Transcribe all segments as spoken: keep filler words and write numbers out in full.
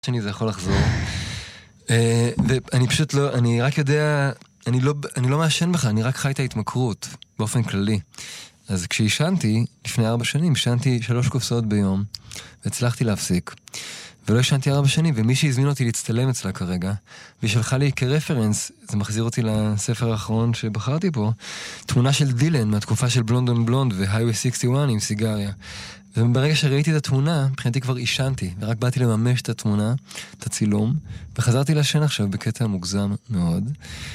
שני זה יכול לחזור. ואני פשוט לא, אני רק יודע, אני לא, אני לא מאשן בכלל, אני רק חי את ההתמכרות, באופן כללי. אז כשהישנתי, לפני ארבע שנים, ישנתי שלוש קופסאות ביום, והצלחתי להפסיק. ולא ישנתי ארבע שנים, ומי שהזמין אותי להצטלם אצלה כרגע, והיא שלחה לי כרפרנס, זה מחזיר אותי לספר האחרון שבחרתי פה, תמונה של דילן מהתקופה של בלונד און בלונד והיווי שישים ואחת עם סיגריה. וברגע שראיתי את התמונה, מבחינתי כבר אישנתי, ורק באתי לממש את התמונה, את הצילום, וחזרתי לשן עכשיו בקטע מוגזם מאוד.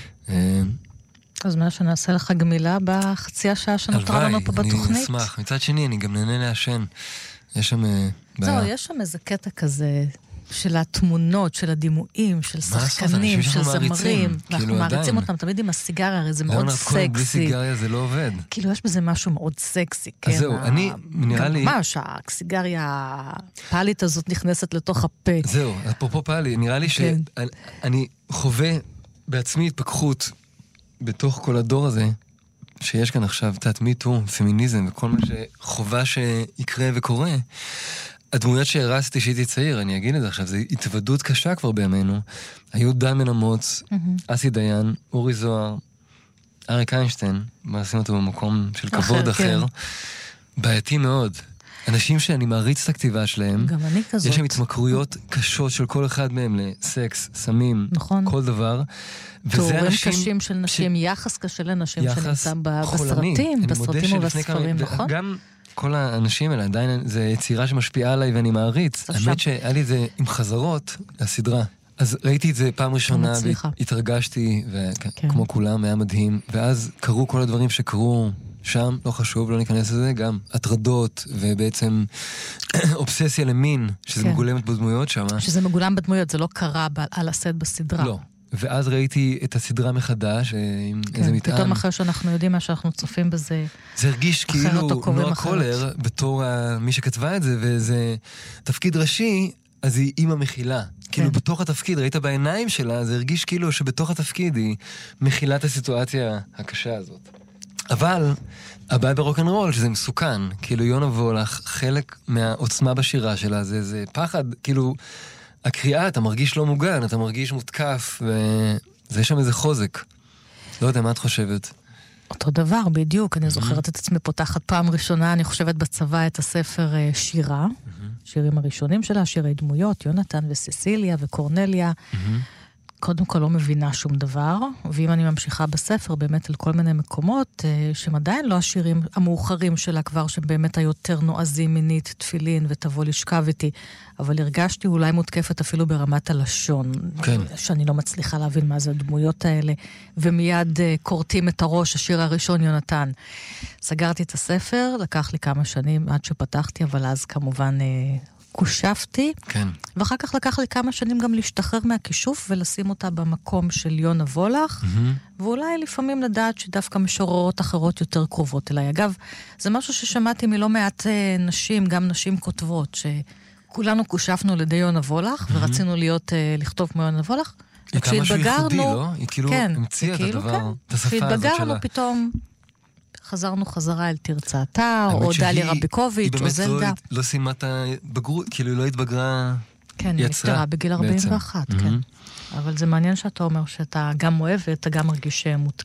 אז מה שנעשה לך גמילה בחצי השעה שנותרה לנו פה בתוכנית? אני אשמח. מצד שני, אני גם נהנה להשן. יש שם בעיה. זהו, יש שם איזה קטע כזה של התמונות, של הדימויים, של שחקנים, של זמרים. אנחנו מעריצים אותם תמיד עם הסיגריה, הרי זה מאוד סקסי. בלי סיגריה זה לא עובד. כאילו יש בזה משהו מאוד סקסי, כן? אז זהו, אני, נראה לי... גם ממש, הסיגריה הפאלית הזאת נכנסת לתוך הפה. זהו, אפרופו פאלי, נראה לי שאני חווה בעצמי התפכחות בתוך כל הדור הזה, שיש כאן עכשיו תת מיטו, פמיניזם, וכל מה שחובה שיקרה וקורה. הדמויות שהרסתי שהייתי צעיר, אני אגיד את זה עכשיו, זו התוודות קשה כבר בימינו. היו דן בן אמוץ, אסי דיין, אורי זוהר, אריק איינשטיין, מעשים אותו במקום של כבוד אחר. בעייתי מאוד. אנשים שאני מעריץ את הכתיבה שלהם, גם אני כזאת. יש שם התמכרויות קשות של כל אחד מהם לסקס, סמים, כל דבר. תיאורים קשים של נשים, יחס קשה לנשים שנמצא בסרטים, בסרטים ובספרים, נכון? גם כל האנשים האלה, עדיין זה יצירה שמשפיעה עליי ואני מעריץ. האמת שהיה לי זה עם חזרות לסדרה. אז ראיתי את זה פעם ראשונה, והתרגשתי, וכמו כולם, היה מדהים. ואז קרו כל הדברים שקרו שם, לא חשוב, לא ניכנס לזה, גם הטרדות, ובעצם אובססיה למין, שזה מגולמת בדמויות שם. שזה מגולם בדמויות, זה לא קרה על הסט בסדרה. לא. ואז ראיתי את הסדרה מחדש, עם איזה מטען. פתאום אחרי שאנחנו יודעים מה שאנחנו צופים בזה. זה הרגיש כאילו נועה קולר, בתור מי שכתבה את זה, וזה תפקיד ראשי, אז היא אימא מכילה. כאילו בתוך התפקיד, ראית בעיניים שלה, זה הרגיש כאילו שבתוך התפקיד היא מכילה את הסיטואציה הקשה הזאת. אבל הבעיה ברוק'נ'רול שזה מסוכן, כאילו יונה וולך, חלק מהעוצמה בשירה שלה, זה, זה פחד, כאילו הקריאה, אתה מרגיש לא מוגן, אתה מרגיש מותקף, וזה שם איזה חוזק. לא יודע, מה את חושבת? אותו דבר, בדיוק. אני זוכרת את עצמי פותחת פעם ראשונה, אני חושבת בצבא את הספר שירה, שירים הראשונים שלה, שירי דמויות, יונתן וסיסיליה וקורנליה. קודם כל לא מבינה שום דבר, ואם אני ממשיכה בספר באמת על כל מיני מקומות, שהם עדיין לא השירים המאוחרים שלה כבר, שהם באמת היותר נועזים מינית, תפילין ותבוא לשכב איתי, אבל הרגשתי אולי מותקפת אפילו ברמת הלשון, כן. שאני לא מצליחה להבין מה זה הדמויות האלה, ומיד קורטים את הראש, השיר הראשון יונתן. סגרתי את הספר, לקח לי כמה שנים עד שפתחתי, אבל אז כמובן קושפתי, כן. ואחר כך לקח לי כמה שנים גם להשתחרר מהכישוף ולשים אותה במקום של יונה וולך, mm-hmm. ואולי לפעמים לדעת שדווקא משוררות אחרות יותר קרובות אליי. אגב, זה משהו ששמעתי מלא מעט נשים, גם נשים כותבות, שכולנו קושפנו לידי יונה וולך, mm-hmm. ורצינו להיות, לכתוב כמו יונה וולך. היא כמה משהו ייחודי, לא? היא כאילו כן, המציאה את כאילו, הדבר, כן. את השפה הזאת שלה. כשהתבגרנו פתאום חזרנו חזרה אל תרצתה, או דליה רביקוביץ', או זלדה. היא באמת לא סיימה את הבגרות, כאילו היא לא התבגרה, כן, היא נפטרה בגיל ארבעים ואחת, כן. אבל זה מעניין שאתה אומר שאתה גם אוהב ואתה גם מרגיש מותקף.